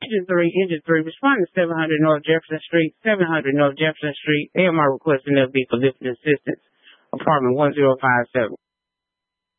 Engine 3, responding to 700 North Jefferson Street, 700 North Jefferson Street. AMR requesting LB for lifting assistance, apartment 1057.